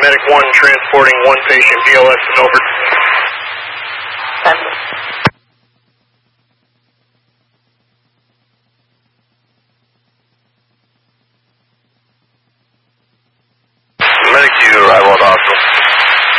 Medic 1 transporting one patient, BLS and over.